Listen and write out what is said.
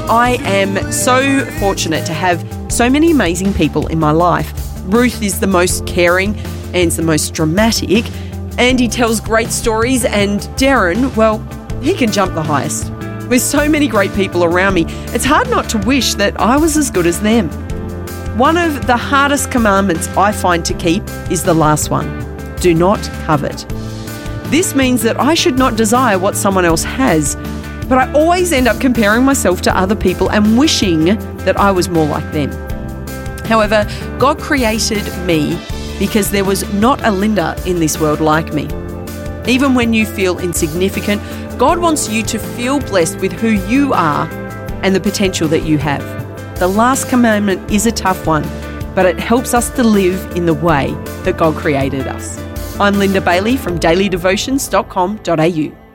I am so fortunate to have so many amazing people in my life. Ruth is the most caring and the most dramatic. Andy tells great stories, and Darren, well, he can jump the highest. With so many great people around me, it's hard not to wish that I was as good as them. One of the hardest commandments I find to keep is the last one. Do not covet. This means that I should not desire what someone else has, but I always end up comparing myself to other people and wishing that I was more like them. However, God created me because there was not a Linda in this world like me. Even when you feel insignificant, God wants you to feel blessed with who you are and the potential that you have. The last commandment is a tough one, but it helps us to live in the way that God created us. I'm Linda Bailey from dailydevotions.com.au.